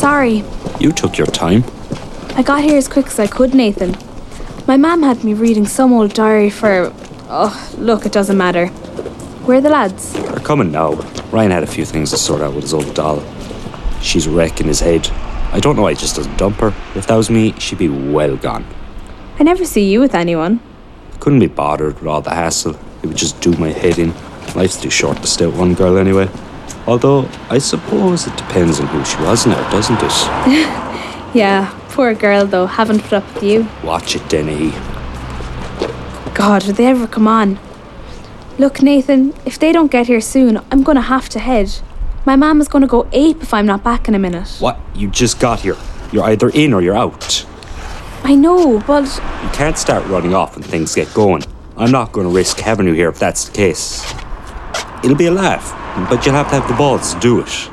Sorry. You took your time. I got here as quick as I could, Nathan. My mum had me reading some old diary for... Oh, look, it doesn't matter. Where are the lads? They're coming now. Ryan had a few things to sort out with his old doll. She's wrecking his head. I don't know why he just doesn't dump her. If that was me, she'd be well gone. I never see you with anyone. Couldn't be bothered with all the hassle. It would just do my head in. Life's too short to stay with one girl anyway. Although, I suppose it depends on who she was now, doesn't it? Yeah, poor girl though, haven't put up with you. Watch it, Denny. God, would they ever come on? Look, Nathan, if they don't get here soon, I'm going to have to head. My mum is going to go ape if I'm not back in a minute. What? You just got here. You're either in or you're out. I know, but... You can't start running off when things get going. I'm not going to risk having you here if that's the case. It'll be a laugh, but you'll have to have the balls to do it.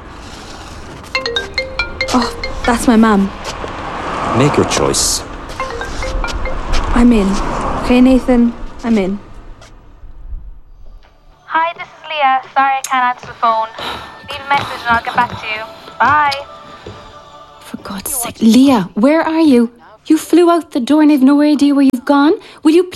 Oh, that's my mum. Make your choice. I'm in. Okay, Nathan, I'm in. Hi, this is Leah. Sorry I can't answer the phone. Leave a message and I'll get back to you. Bye. For God's sake, Leah, where are you? You flew out the door and I've no idea where you've gone. Will you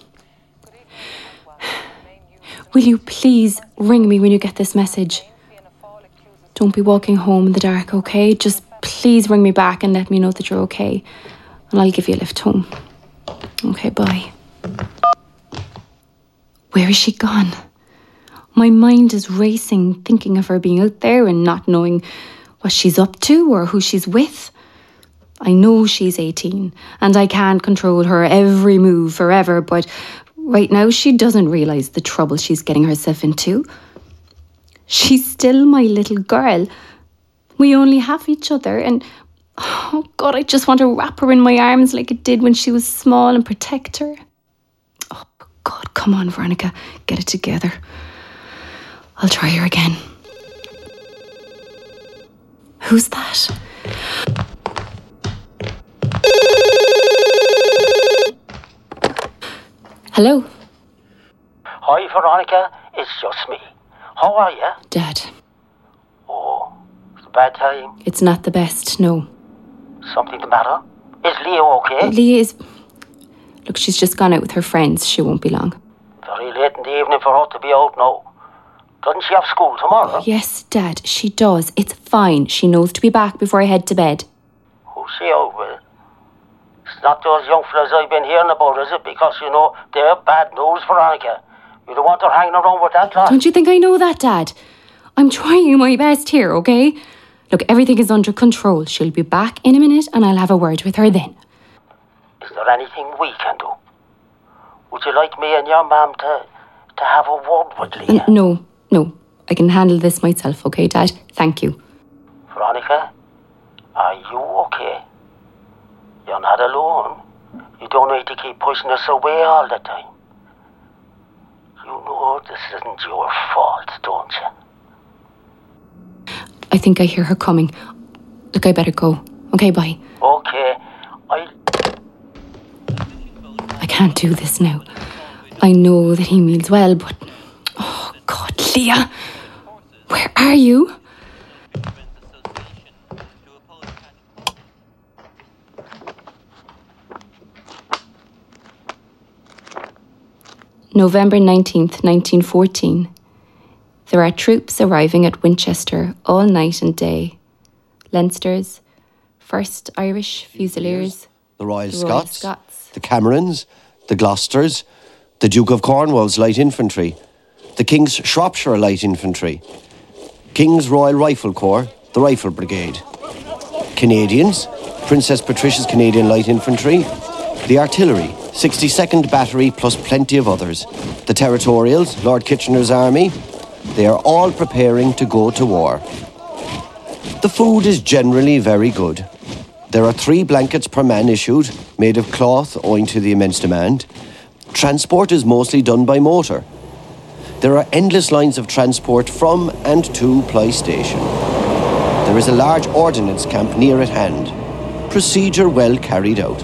please ring me when you get this message? Don't be walking home in the dark, okay? Just please ring me back and let me know that you're okay. And I'll give you a lift home. Okay, bye. Where is she gone? My mind is racing, thinking of her being out there and not knowing what she's up to or who she's with. I know she's 18 and I can't control her every move forever, but right now she doesn't realise the trouble she's getting herself into. She's still my little girl. We only have each other and, oh God, I just want to wrap her in my arms like it did when she was small and protect her. Oh God, come on, Veronica, get it together. I'll try her again. Who's that? Hello? Hi, Veronica. It's just me. How are you? Dad. Oh, it's a bad time. It's not the best, no. Something the matter? Is Leah okay? Leah is... Look, she's just gone out with her friends. She won't be long. Very late in the evening for her to be out now. Doesn't she have school tomorrow? Yes, Dad, she does. It's fine. She knows to be back before I head to bed. Who's she out with? It's not those young fellas I've been hearing about, is it? Because, you know, they're bad news, Veronica. You don't want her hanging around with that lot. Don't you think I know that, Dad? I'm trying my best here, okay? Look, everything is under control. She'll be back in a minute and I'll have a word with her then. Is there anything we can do? Would you like me and your mum to have a word with Leah? No. I can handle this myself, okay, Dad? Thank you. Veronica, are you okay? You're not alone. You don't need to keep pushing us away all the time. You know this isn't your fault, don't you? I think I hear her coming. Look, I better go. Okay, bye. Okay, I can't do this now. I know that he means well, but... Oh, God, Leah! Where are you? November 19th, 1914. There are troops arriving at Winchester all night and day. Leinsters, 1st Irish Fusiliers, the Royal Scots, the Camerons, the Gloucesters, the Duke of Cornwall's Light Infantry, the King's Shropshire Light Infantry, King's Royal Rifle Corps, the Rifle Brigade, Canadians, Princess Patricia's Canadian Light Infantry, the Artillery, 62nd Battery plus plenty of others, the Territorials, Lord Kitchener's Army. They are all preparing to go to war. The food is generally very good. There are 3 blankets per man issued, made of cloth owing to the immense demand. Transport is mostly done by motor. There are endless lines of transport from and to Ply Station. There is a large ordnance camp near at hand. Procedure well carried out.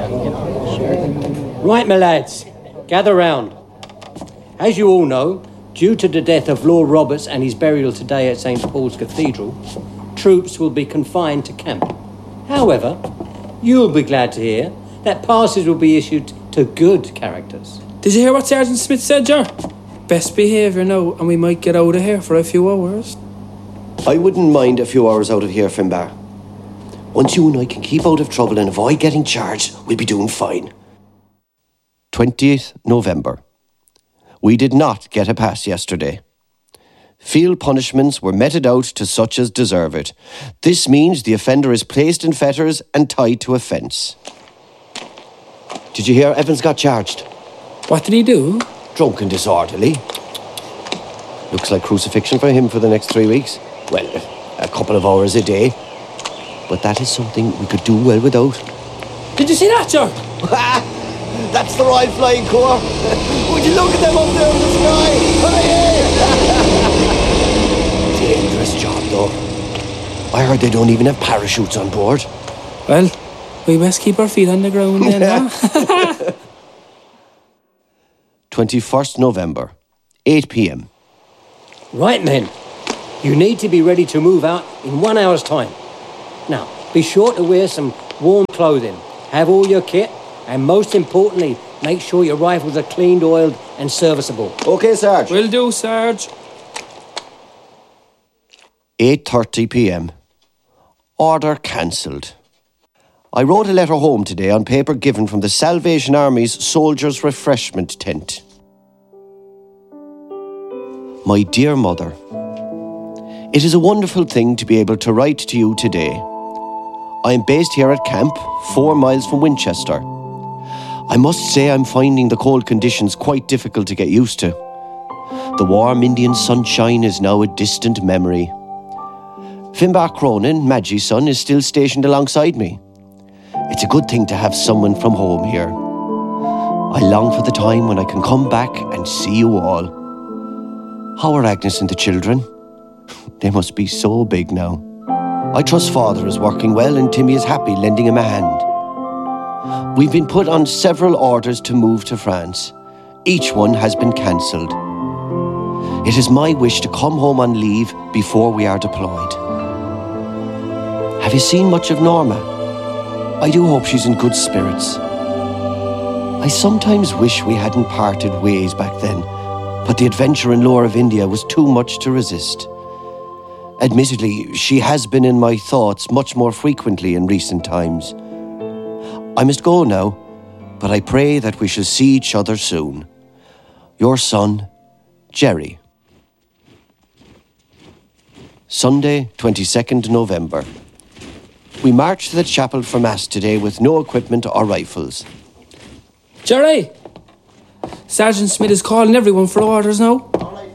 Right, my lads, gather round. As you all know, Due to the death of Lord Roberts and his burial today at St. Paul's Cathedral, troops will be confined to camp. However, you'll be glad to hear that passes will be issued to good characters. Did you hear what Sergeant Smith said, Jar? Best behaviour now, and we might get out of here for a few hours. I wouldn't mind a few hours out of here, Finbar. Once you and I can keep out of trouble and avoid getting charged, we'll be doing fine. 20th November. We did not get a pass yesterday. Field punishments were meted out to such as deserve it. This means the offender is placed in fetters and tied to a fence. Did you hear Evans got charged? What did he do? Drunk and disorderly. Looks like crucifixion for him for the next 3 weeks. Well, a couple of hours a day. But that is something we could do well without. Did you see that, Jar? That's the Royal Flying Corps. Would you look at them up there in the sky? Dangerous job, though. I heard they don't even have parachutes on board. Well, we best keep our feet on the ground then, huh? 21st November, 8 p.m. Right, men. You need to be ready to move out in 1 hour's time. Now, be sure to wear some warm clothing. Have all your kit. And most importantly, make sure your rifles are cleaned, oiled and serviceable. OK, Sarge. Will do, Sarge. 8:30 p.m. Order cancelled. I wrote a letter home today on paper given from the Salvation Army's Soldiers' Refreshment Tent. My dear mother, it is a wonderful thing to be able to write to you today. I am based here at camp, 4 miles from Winchester. I must say I'm finding the cold conditions quite difficult to get used to. The warm Indian sunshine is now a distant memory. Finbar Cronin, Maggie's son, is still stationed alongside me. It's a good thing to have someone from home here. I long for the time when I can come back and see you all. How are Agnes and the children? They must be so big now. I trust Father is working well and Timmy is happy lending him a hand. We've been put on several orders to move to France. Each one has been cancelled. It is my wish to come home on leave before we are deployed. Have you seen much of Norma? I do hope she's in good spirits. I sometimes wish we hadn't parted ways back then, but the adventure and lure of India was too much to resist. Admittedly, she has been in my thoughts much more frequently in recent times. I must go now, but I pray that we shall see each other soon. Your son, Jerry. Sunday, 22nd November. We marched to the chapel for Mass today with no equipment or rifles. Jerry! Sergeant Smith is calling everyone for orders now.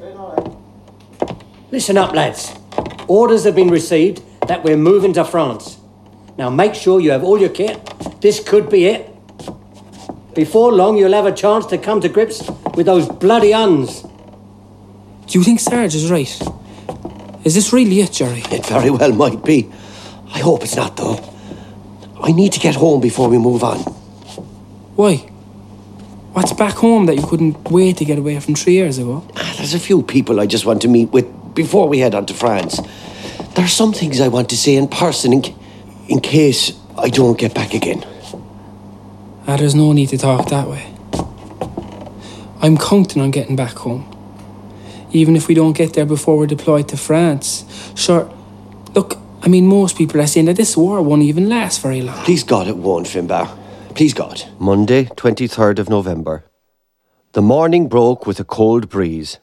Listen up, lads. Orders have been received that we're moving to France. Now make sure you have all your kit. This could be it. Before long, you'll have a chance to come to grips with those bloody Huns. Do you think Sarge is right? Is this really it, Jerry? It very well might be. I hope it's not, though. I need to get home before we move on. Why? What's back home that you couldn't wait to get away from 3 years ago? There's a few people I just want to meet with before we head on to France. There are some things I want to say in person in case I don't get back again. There's no need to talk that way. I'm counting on getting back home. Even if we don't get there before we're deployed to France. Sure, look, I mean, most people are saying that this war won't even last very long. Please God it won't, Finbar. Please God. Monday, 23rd of November. The morning broke with a cold breeze.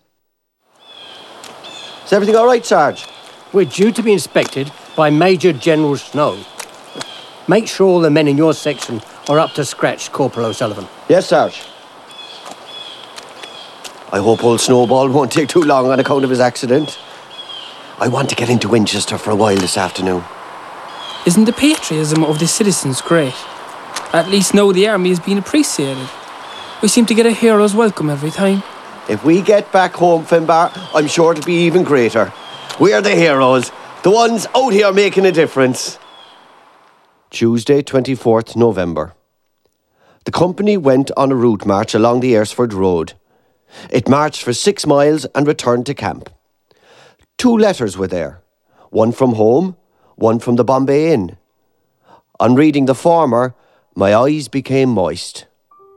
Is everything all right, Sarge? We're due to be inspected by Major General Snow. Make sure all the men in your section are up to scratch, Corporal O'Sullivan. Yes, Sarge. I hope old Snowball won't take too long on account of his accident. I want to get into Winchester for a while this afternoon. Isn't the patriotism of the citizens great? At least now the army is being appreciated. We seem to get a hero's welcome every time. If we get back home, Finbar, I'm sure it'll be even greater. We're the heroes, the ones out here making a difference. Tuesday, 24th November. The company went on a route march along the Ayersford Road. It marched for 6 miles and returned to camp. 2 letters were there, one from home, one from the Bombay Inn. On reading the former, my eyes became moist.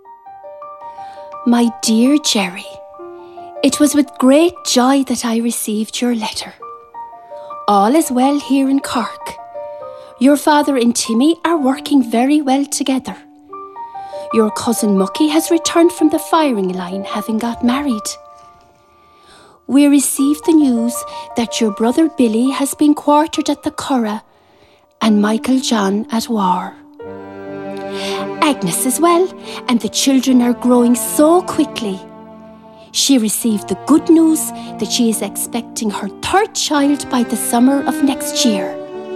My dear Jerry, it was with great joy that I received your letter. All is well here in Cork. Your father and Timmy are working very well together. Your cousin Mucky has returned from the firing line, having got married. We received the news that your brother Billy has been quartered at the Curragh and Michael John at war. Agnes is well, and the children are growing so quickly. She received the good news that she is expecting her 3rd child by the summer of next year.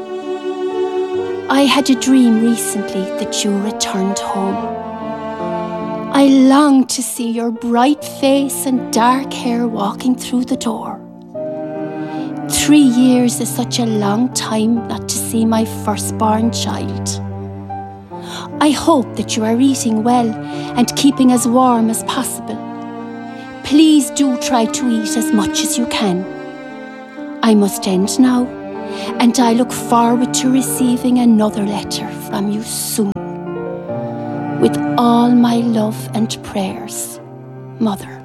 I had a dream recently that you returned home. I longed to see your bright face and dark hair walking through the door. 3 years is such a long time not to see my firstborn child. I hope that you are eating well and keeping as warm as possible. Please do try to eat as much as you can. I must end now, and I look forward to receiving another letter from you soon. With all my love and prayers, Mother.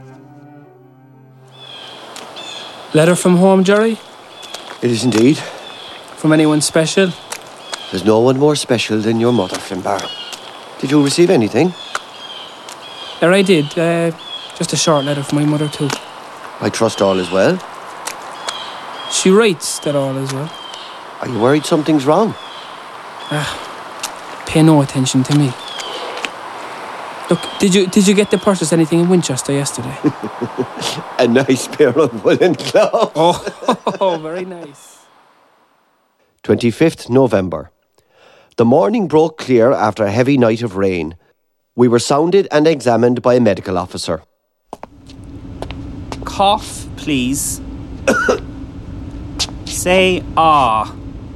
Letter from home, Jerry? It is indeed. From anyone special? There's no one more special than your mother, Finbar. Did you receive anything? There I did. Just a short letter from my mother too. I trust all is well. She writes that all is well. Are you worried something's wrong? Pay no attention to me. Look, did you get to purchase anything in Winchester yesterday? A nice pair of woolen gloves. Oh, very nice. 25th November. The morning broke clear after a heavy night of rain. We were sounded and examined by a medical officer. Cough, please. Say ah.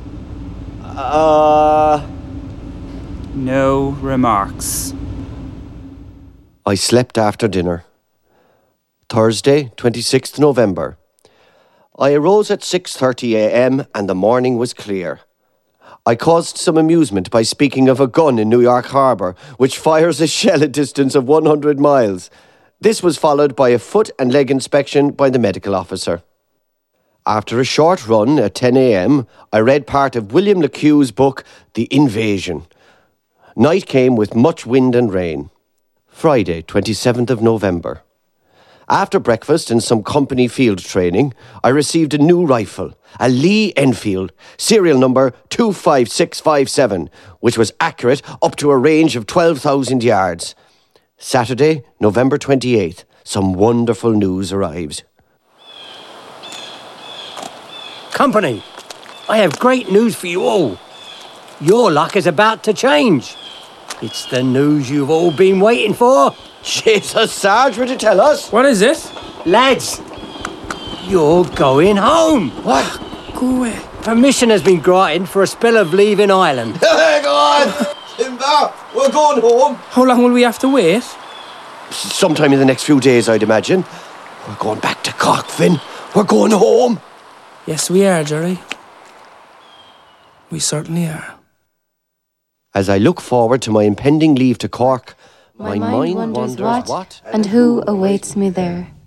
No remarks. I slept after dinner. Thursday, 26th November. I arose at 6:30 a.m. and the morning was clear. I caused some amusement by speaking of a gun in New York Harbour, which fires a shell a distance of 100 miles. This was followed by a foot and leg inspection by the medical officer. After a short run at 10 a.m, I read part of William Le Queux's book, The Invasion. Night came with much wind and rain. Friday, 27th of November. After breakfast and some company field training, I received a new rifle, a Lee Enfield, serial number 25657, which was accurate up to a range of 12,000 yards. Saturday, November 28th, some wonderful news arrives. Company, I have great news for you all. Your luck is about to change. It's the news you've all been waiting for. Jesus, Sarge, will you tell us? What is it? Lads, you're going home. What? Go away. Permission has been granted for a spell of leave in Ireland. Go on! Timber, we're going home. How long will we have to wait? Sometime in the next few days, I'd imagine. We're going back to Cork, Finn. We're going home. Yes, we are, Jerry. We certainly are. As I look forward to my impending leave to Cork, my mind wonders what and who awaits me there.